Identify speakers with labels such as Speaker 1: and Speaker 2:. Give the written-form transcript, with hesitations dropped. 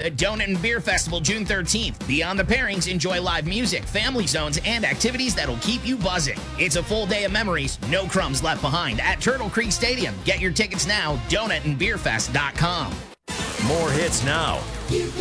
Speaker 1: The Donut and Beer Festival, June 13th. Beyond the pairings, enjoy live music, family zones, and activities that'll keep you buzzing. It's a full day of memories, no crumbs left behind at Turtle Creek Stadium. Get your tickets now, donutandbeerfest.com.
Speaker 2: More hits now.